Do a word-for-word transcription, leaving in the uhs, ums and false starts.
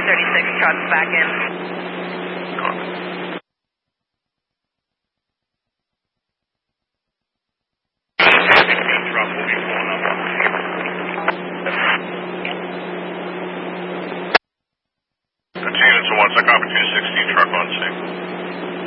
thirty-six trucks back in. Truck will be pulling up. Continue to one, second opportunity sixteen truck on scene.